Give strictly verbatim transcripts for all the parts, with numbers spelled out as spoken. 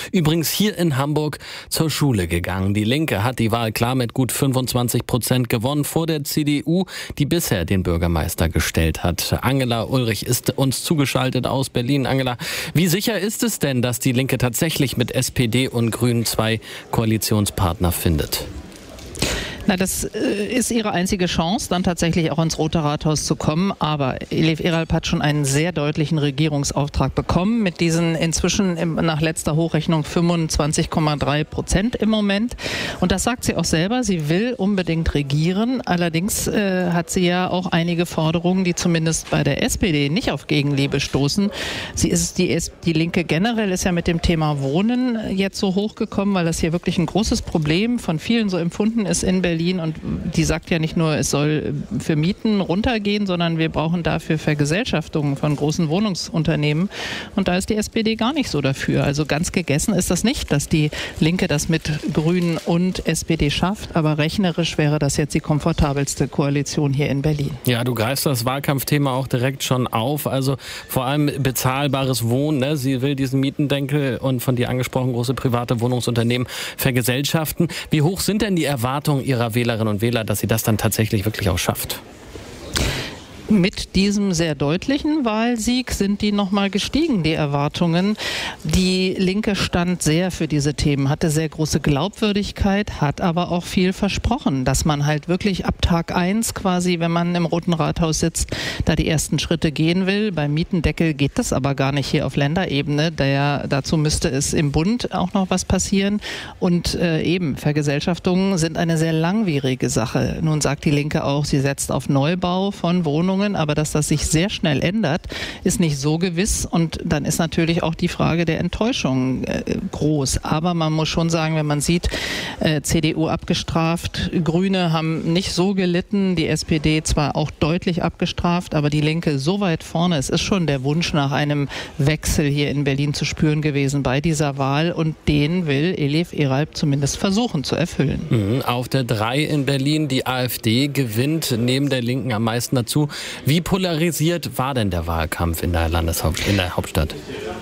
Übrigens hier in Hamburg zur Schule gegangen. Die Linke hat die Wahl klar mit gut fünfundzwanzig Prozent gewonnen vor der C D U, die bisher den Bürgermeister gestellt hat. Angela Ulrich ist uns zugeschaltet aus Berlin. Angela, wie sicher ist es denn, dass die Linke tatsächlich mit S P D und Grünen zwei Koalitionspartner findet? Na, das äh, ist ihre einzige Chance, dann tatsächlich auch ins Rote Rathaus zu kommen. Aber Elif Eralp hat schon einen sehr deutlichen Regierungsauftrag bekommen mit diesen inzwischen im, nach letzter Hochrechnung fünfundzwanzig Komma drei Prozent im Moment. Und das sagt sie auch selber. Sie will unbedingt regieren. Allerdings äh, hat sie ja auch einige Forderungen, die zumindest bei der S P D nicht auf Gegenliebe stoßen. Sie ist die, die Linke generell ist ja mit dem Thema Wohnen jetzt so hochgekommen, weil das hier wirklich ein großes Problem von vielen so empfunden ist in Berlin. Berlin, und die sagt ja nicht nur, es soll für Mieten runtergehen, sondern wir brauchen dafür Vergesellschaftungen von großen Wohnungsunternehmen, und da ist die S P D gar nicht so dafür. Also ganz gegessen ist das nicht, dass die Linke das mit Grünen und S P D schafft, aber rechnerisch wäre das jetzt die komfortabelste Koalition hier in Berlin. Ja, du greifst das Wahlkampfthema auch direkt schon auf, also vor allem bezahlbares Wohnen, ne? Sie will diesen Mietendeckel und von dir angesprochen große private Wohnungsunternehmen vergesellschaften. Wie hoch sind denn die Erwartungen Ihrer Wählerinnen und Wähler, dass sie das dann tatsächlich wirklich auch schafft? Mit diesem sehr deutlichen Wahlsieg sind die nochmal gestiegen, die Erwartungen. Die Linke stand sehr für diese Themen, hatte sehr große Glaubwürdigkeit, hat aber auch viel versprochen, dass man halt wirklich ab Tag eins quasi, wenn man im Roten Rathaus sitzt, da die ersten Schritte gehen will. Beim Mietendeckel geht das aber gar nicht hier auf Länderebene. Der, dazu müsste es im Bund auch noch was passieren. Und äh, eben, Vergesellschaftungen sind eine sehr langwierige Sache. Nun sagt die Linke auch, sie setzt auf Neubau von Wohnungen. Aber dass das sich sehr schnell ändert, ist nicht so gewiss. Und dann ist natürlich auch die Frage der Enttäuschung äh, groß. Aber man muss schon sagen, wenn man sieht, äh, C D U abgestraft, Grüne haben nicht so gelitten, die S P D zwar auch deutlich abgestraft, aber die Linke so weit vorne. Es ist schon der Wunsch nach einem Wechsel hier in Berlin zu spüren gewesen bei dieser Wahl. Und den will Elif Eralp zumindest versuchen zu erfüllen. Mhm. Auf der drei in Berlin, die AfD gewinnt neben der Linken am meisten dazu. Wie polarisiert war denn der Wahlkampf in der Landeshaupt- in der Hauptstadt?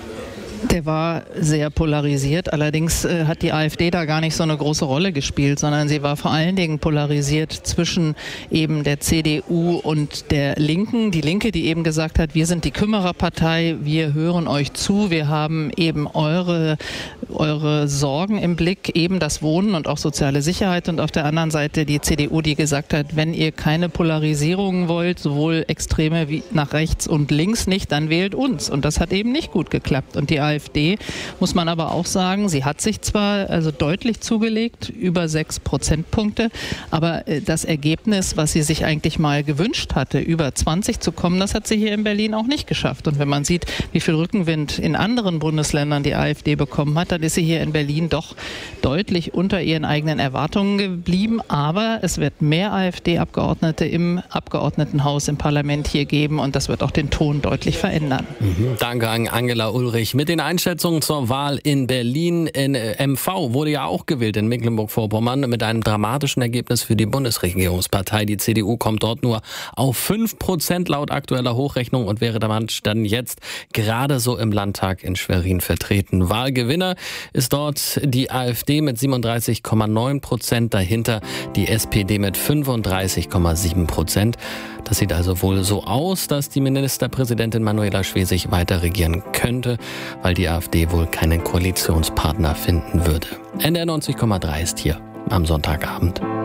Der war sehr polarisiert. Allerdings äh, hat die AfD da gar nicht so eine große Rolle gespielt, sondern sie war vor allen Dingen polarisiert zwischen eben der C D U und der Linken. Die Linke, die eben gesagt hat, wir sind die Kümmererpartei, wir hören euch zu, wir haben eben eure, eure Sorgen im Blick, eben das Wohnen und auch soziale Sicherheit. Und auf der anderen Seite die C D U, die gesagt hat, wenn ihr keine Polarisierung wollt, sowohl Extreme wie nach rechts und links nicht, dann wählt uns. Und das hat eben nicht gut geklappt. Und die AfD, muss man aber auch sagen, sie hat sich zwar also deutlich zugelegt, über sechs Prozentpunkte, aber das Ergebnis, was sie sich eigentlich mal gewünscht hatte, über zwanzig zu kommen, das hat sie hier in Berlin auch nicht geschafft. Und wenn man sieht, wie viel Rückenwind in anderen Bundesländern die AfD bekommen hat, dann ist sie hier in Berlin doch deutlich unter ihren eigenen Erwartungen geblieben. Aber es wird mehr AfD-Abgeordnete im Abgeordnetenhaus, im Parlament hier geben, und das wird auch den Ton deutlich verändern. Mhm. Danke an Angela Ulrich. Mit den Einschätzungen zur Wahl in Berlin. In M V wurde ja auch gewählt in Mecklenburg-Vorpommern mit einem dramatischen Ergebnis für die Bundesregierungspartei. Die C D U kommt dort nur auf fünf Prozent laut aktueller Hochrechnung und wäre dann jetzt gerade so im Landtag in Schwerin vertreten. Wahlgewinner ist dort die AfD mit siebenunddreißig Komma neun Prozent, dahinter die S P D mit fünfunddreißig Komma sieben Prozent. Das sieht also wohl so aus, dass die Ministerpräsidentin Manuela Schwesig weiter regieren könnte, weil die AfD wohl keinen Koalitionspartner finden würde. N D R neunzig Komma drei ist hier am Sonntagabend.